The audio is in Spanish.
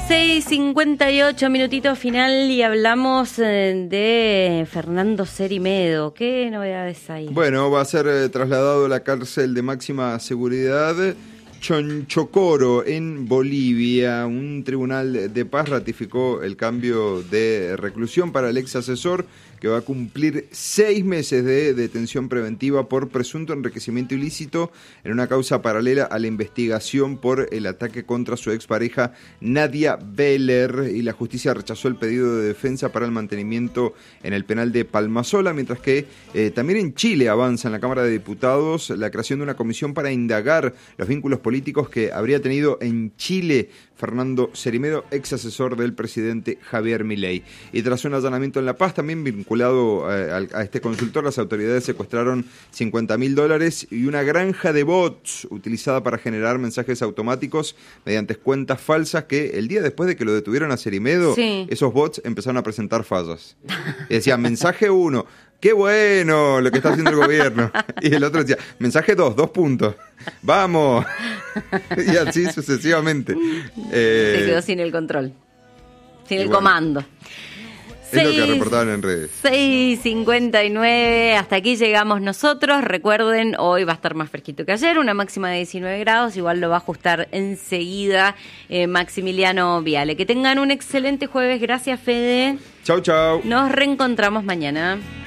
6:58, minutito final, y hablamos de Fernando Cerime. ¿Qué novedades hay? Bueno, va a ser trasladado a la cárcel de máxima seguridad Chonchocoro, en Bolivia. Un tribunal de paz ratificó el cambio de reclusión para el ex asesor, que va a cumplir 6 meses de detención preventiva por presunto enriquecimiento ilícito en una causa paralela a la investigación por el ataque contra su expareja Nadia Beller, y la justicia rechazó el pedido de defensa para el mantenimiento en el penal de Palmasola, mientras que también en Chile avanza en la Cámara de Diputados la creación de una comisión para indagar los vínculos políticos que habría tenido en Chile Fernando Cerime, ex asesor del presidente Javier Milei. Y tras un allanamiento en La Paz, también vinculado a este consultor, las autoridades secuestraron $50.000 y una granja de bots utilizada para generar mensajes automáticos mediante cuentas falsas, que el día después de que lo detuvieron a Cerime, sí, esos bots empezaron a presentar fallas. Y decía, mensaje 1, qué bueno lo que está haciendo el gobierno. Y el otro decía, mensaje 2, 2 puntos. ¡Vamos! Y así sucesivamente. Se quedó sin el control, sin el comando. Es lo que reportaban en redes. 6:59, hasta aquí llegamos nosotros. Recuerden, hoy va a estar más fresquito que ayer, una máxima de 19 grados, igual lo va a ajustar enseguida Maximiliano Viale. Que tengan un excelente jueves, gracias Fede. Chau, chau. Nos reencontramos mañana.